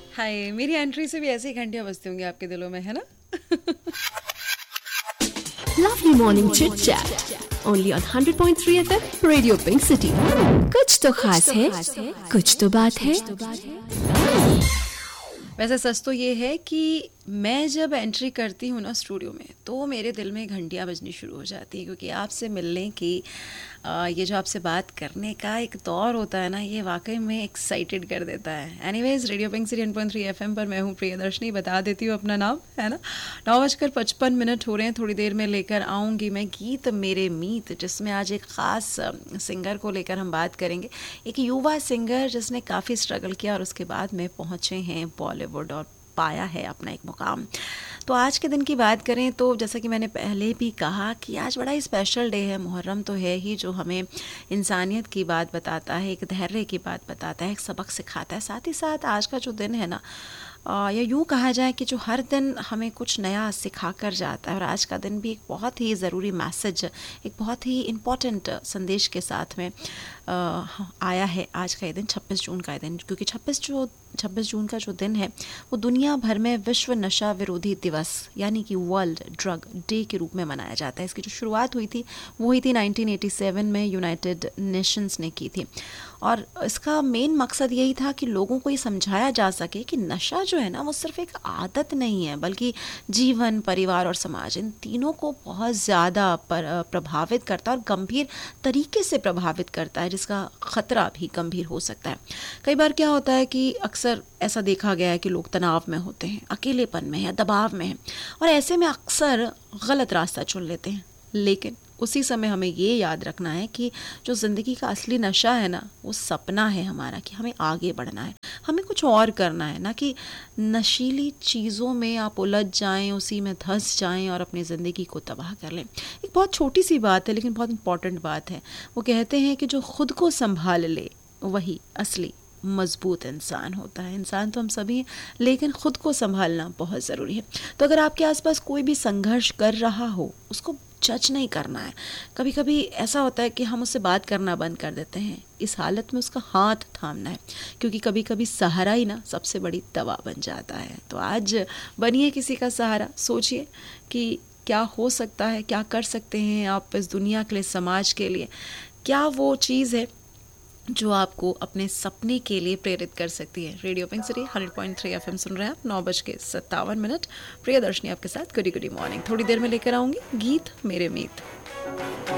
हाय, मेरी एंट्री से भी ऐसी ही घंटियां बजती होंगी आपके दिलों में, है ना? Lovely morning chit chat. Only on 100.3 FM Radio Pink City. कुछ तो खास है, कुछ तो बात है. वैसे सच तो ये है कि मैं जब एंट्री करती हूँ ना स्टूडियो में, तो मेरे दिल में घंटियाँ बजनी शुरू हो जाती हैं, क्योंकि आपसे मिलने की ये जो आपसे बात करने का एक दौर होता है ना, ये वाकई में एक्साइटेड कर देता है. Anyways, radio pink city 100.3 FM पर मैं हूँ प्रियदर्शनी. बता देती हूँ अपना नाम, है ना. 9:55 हो रहे हैं. थोड़ी देर में लेकर आऊँगी मैं गीत मेरे मीत, जिसमें आज एक ख़ास सिंगर को लेकर हम बात करेंगे. एक युवा सिंगर जिसने काफ़ी स्ट्रगल किया और उसके बाद में पहुँचे हैं बॉलीवुड और पाया है अपना एक मुकाम. तो आज के दिन की बात करें तो जैसा कि मैंने पहले भी कहा कि आज बड़ा ही स्पेशल डे है. मुहर्रम तो है ही, जो हमें इंसानियत की बात बताता है, एक धैर्य की बात बताता है, एक सबक सिखाता है. साथ ही साथ आज का जो दिन है ना, या यूँ कहा जाए कि जो हर दिन हमें कुछ नया सिखा कर जाता है. और आज का दिन भी एक बहुत ही ज़रूरी मैसेज, एक बहुत ही इम्पॉर्टेंट संदेश के साथ में आया है. आज का ये दिन 26 जून का ये दिन, क्योंकि 26 जून का जो दिन है वो दुनिया भर में विश्व नशा विरोधी दिवस यानी कि वर्ल्ड ड्रग डे के रूप में मनाया जाता है. इसकी जो शुरुआत हुई थी वो हुई थी 1987 में, यूनाइटेड नेशंस ने की थी. और इसका मेन मकसद यही था कि लोगों को ये समझाया जा सके कि नशा जो है ना, वो सिर्फ एक आदत नहीं है, बल्कि जीवन, परिवार और समाज, इन तीनों को बहुत ज़्यादा प्रभावित करता है और गंभीर तरीके से प्रभावित करता है, जिसका ख़तरा भी गंभीर हो सकता है. कई बार क्या होता है कि अक्सर ऐसा देखा गया है कि लोग तनाव में होते हैं, अकेलेपन में है, दबाव में है, और ऐसे में अक्सर गलत रास्ता चुन लेते हैं. लेकिन उसी समय हमें ये याद रखना है कि जो ज़िंदगी का असली नशा है ना, वो सपना है हमारा, कि हमें आगे बढ़ना है, हमें कुछ और करना है, ना कि नशीली चीज़ों में आप उलझ जाएं, उसी में धंस जाएं और अपनी ज़िंदगी को तबाह कर लें. एक बहुत छोटी सी बात है लेकिन बहुत इंपॉर्टेंट बात है. वो कहते हैं कि जो खुद को संभाल ले वही असली मजबूत इंसान होता है. इंसान तो हम सभी हैं, लेकिन खुद को संभालना बहुत ज़रूरी है. तो अगर आपके आसपास कोई भी संघर्ष कर रहा हो, उसको जज नहीं करना है. कभी कभी ऐसा होता है कि हम उससे बात करना बंद कर देते हैं. इस हालत में उसका हाथ थामना है, क्योंकि कभी कभी सहारा ही ना सबसे बड़ी दवा बन जाता है. तो आज बनिए किसी का सहारा. सोचिए कि क्या हो सकता है, क्या कर सकते हैं आप इस दुनिया के लिए, समाज के लिए. क्या वो चीज़ है जो आपको अपने सपने के लिए प्रेरित कर सकती है. रेडियो पिंक सिटी 100.3 FM सुन रहे हैं आप. 9:57. प्रियदर्शनी आपके साथ. गुडी गुडी मॉर्निंग. थोड़ी देर में लेकर आऊँगी गीत मेरे मीत.